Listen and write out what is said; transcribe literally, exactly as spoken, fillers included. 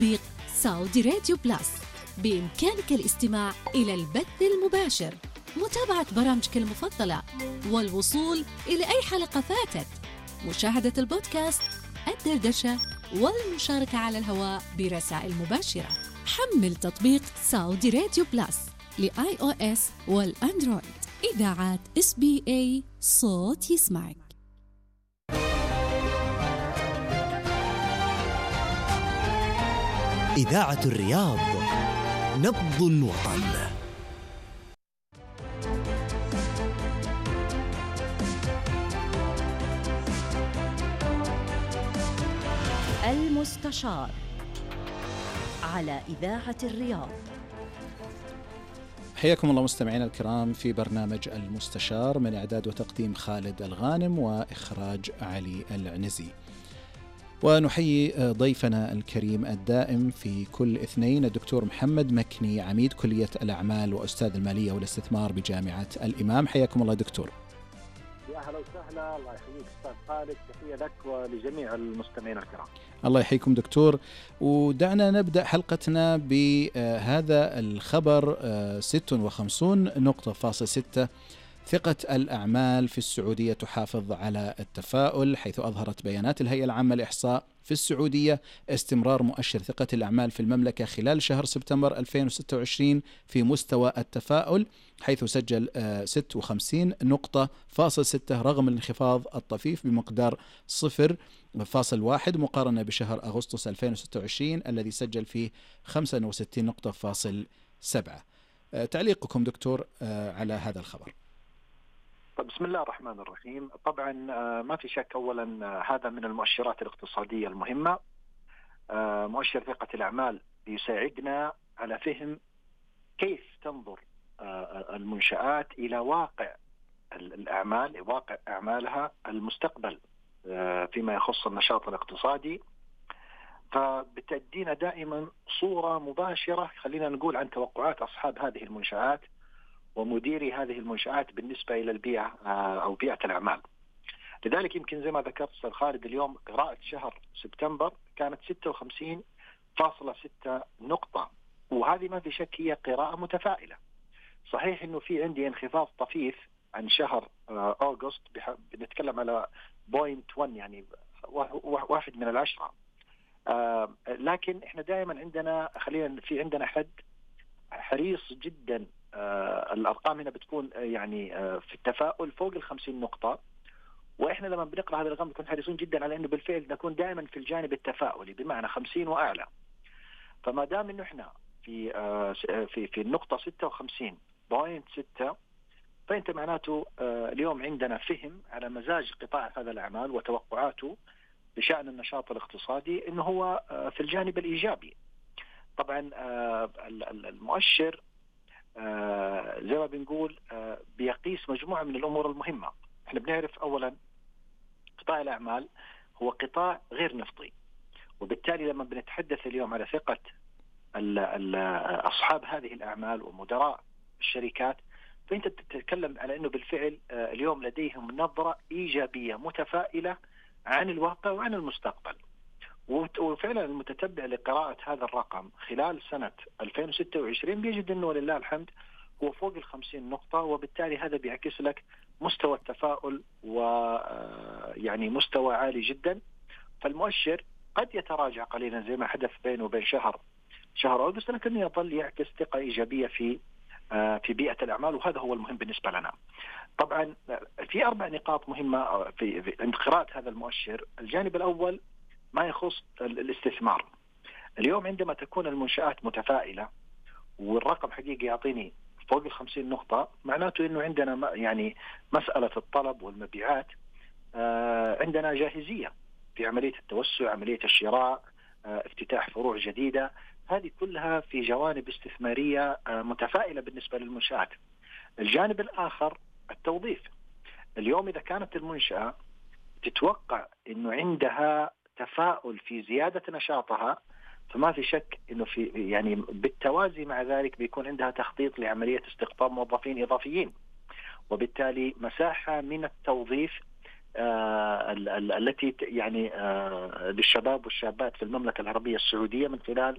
تطبيق سعودي راديو بلس بإمكانك الاستماع إلى البث المباشر، متابعة برامجك المفضلة، والوصول إلى أي حلقة فاتت، مشاهدة البودكاست، الدردشة، والمشاركة على الهواء برسائل مباشرة. حمل تطبيق سعودي راديو بلس لآي أو إس والأندرويد. إذاعات إس بي إيه، صوت يسمعك. إذاعة الرياض، نبض الوطن. المستشار على إذاعة الرياض. حياكم الله مستمعينا الكرام في برنامج المستشار، من إعداد وتقديم خالد الغانم وإخراج علي العنزي. ونحيي ضيفنا الكريم الدائم في كل اثنين الدكتور محمد مكني، عميد كلية الأعمال وأستاذ المالية والاستثمار بجامعة الإمام. حياكم الله دكتور. يا أهلا وسهلا، الله يحييك أستاذ خالد، تحية لك ولجميع المستمعين الكرام. الله يحييكم دكتور. ودعنا نبدأ حلقتنا بهذا الخبر، ستة وخمسين نقطة فاصل ستة. ثقة الأعمال في السعودية تحافظ على التفاؤل، حيث أظهرت بيانات الهيئة العامة للإحصاء في السعودية استمرار مؤشر ثقة الأعمال في المملكة خلال شهر سبتمبر ألفين وستة وعشرين في مستوى التفاؤل، حيث سجل ستة وخمسين نقطة فاصل ستة رغم الانخفاض الطفيف بمقدار صفر فاصل واحد مقارنة بشهر أغسطس ألفين وستة وعشرين الذي سجل فيه خمسة وستين نقطة فاصل سبعة. تعليقكم دكتور على هذا الخبر؟ بسم الله الرحمن الرحيم. طبعا ما في شك أولا هذا من المؤشرات الاقتصادية المهمة. مؤشر ثقة الأعمال يساعدنا على فهم كيف تنظر المنشآت إلى واقع الأعمال، واقع أعمالها المستقبل فيما يخص النشاط الاقتصادي، فبتدينا دائما صورة مباشرة خلينا نقول عن توقعات أصحاب هذه المنشآت ومديري هذه المنشآت بالنسبة إلى البيئة أو بيئة الأعمال. لذلك يمكن زي ما ذكرت أستاذ خالد، اليوم قراءة شهر سبتمبر كانت ستة وخمسين فاصلة ستة نقطة، وهذه ما في شك هي قراءة متفائلة. صحيح إنه في عندي انخفاض طفيف عن شهر أغسطس، بنتكلم على بوينت واحد يعني واحد من العشرة، لكن إحنا دائما عندنا خلينا في عندنا حد حريص جدا. آه الأرقام هنا بتكون آه يعني آه في التفاؤل فوق الخمسين نقطة، وإحنا لما بنقرأ هذا الرقم نكون حريصون جدا على أنه بالفعل نكون دائما في الجانب التفاؤلي، بمعنى خمسين وأعلى. فما دام أنه إحنا في آه في في النقطة ستة وخمسين بوينت ستة، فأنت معناته آه اليوم عندنا فهم على مزاج قطاع هذا الأعمال وتوقعاته بشأن النشاط الاقتصادي أنه هو آه في الجانب الإيجابي. طبعا آه المؤشر آه زي ما بنقول آه بيقيس مجموعة من الأمور المهمة. احنا بنعرف أولا قطاع الأعمال هو قطاع غير نفطي، وبالتالي لما بنتحدث اليوم على ثقة ال ال أصحاب هذه الأعمال ومدراء الشركات، فأنت تتكلم على أنه بالفعل آه اليوم لديهم نظرة إيجابية متفائلة عن الواقع وعن المستقبل. وفعلا المتتبع لقراءة هذا الرقم خلال سنة ألفين وستة وعشرين بيجد أنه لله الحمد هو فوق الخمسين نقطة، وبالتالي هذا بيعكس لك مستوى التفاؤل ويعني مستوى عالي جدا. فالمؤشر قد يتراجع قليلا زي ما حدث بينه وبين شهر شهر أغسطس، لكن يظل يعكس ثقة إيجابية في في بيئة الأعمال، وهذا هو المهم بالنسبة لنا. طبعا في أربع نقاط مهمة في عند قراءة هذا المؤشر. الجانب الأول ما يخص الاستثمار. اليوم عندما تكون المنشآت متفائلة والرقم حقيقي يعطيني فوق الخمسين نقطة، معناته إنه عندنا يعني مسألة الطلب والمبيعات آه عندنا جاهزية في عملية التوسع، عملية الشراء، آه افتتاح فروع جديدة. هذه كلها في جوانب استثمارية آه متفائلة بالنسبة للمنشآت. الجانب الآخر التوظيف. اليوم إذا كانت المنشأة تتوقع إنه عندها تفاؤل في زيادة نشاطها، فما في شك إنه في يعني بالتوازي مع ذلك بيكون عندها تخطيط لعملية استقطاب موظفين إضافيين، وبالتالي مساحة من التوظيف آه التي يعني آه للشباب والشابات في المملكة العربية السعودية من خلال